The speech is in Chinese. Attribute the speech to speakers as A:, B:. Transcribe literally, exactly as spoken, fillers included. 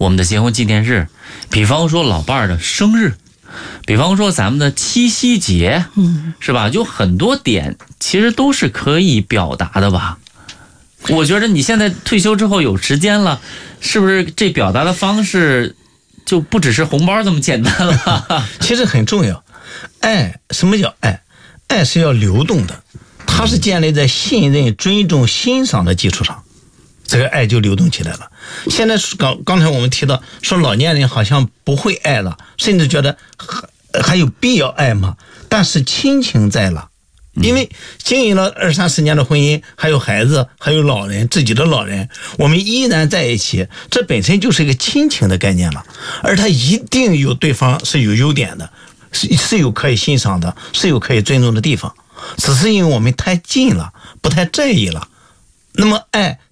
A: 我们的结婚纪念日，比方说老伴儿的生日，比方说咱们的七夕节，嗯，是吧？就很多点其实都是可以表达的吧。我觉得你现在退休之后有时间了，是不是这表达的方式就不只是红包这么简单了？
B: 其实很重要。爱，什么叫爱？爱是要流动的，它是建立在信任、尊重、欣赏的基础上，这个爱就流动起来了。现在刚刚才我们提到说老年人好像不会爱了，甚至觉得还有必要爱吗？但是亲情在了。因为经营了二三十年的婚姻，还有孩子，还有老人，自己的老人，我们依然在一起，这本身就是一个亲情的概念了。而他一定有对方是有优点的，是是有可以欣赏的，是有可以尊重的地方，只是因为我们太近了，不太在意了。那么爱